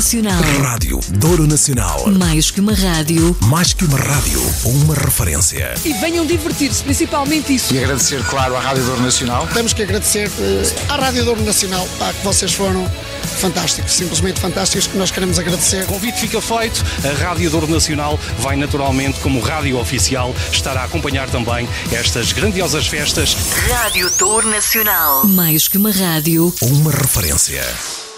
Nacional. Rádio Douro Nacional. Mais que uma rádio. Mais que uma rádio, uma referência. E venham divertir-se, principalmente isso. E agradecer, claro, à Rádio Douro Nacional. Temos que agradecer à Rádio Douro Nacional, que vocês foram fantásticos, simplesmente fantásticos, que nós queremos agradecer. O convite fica feito, a Rádio Douro Nacional vai naturalmente, como rádio oficial, estar a acompanhar também estas grandiosas festas. Rádio Douro Nacional. Mais que uma rádio, uma referência.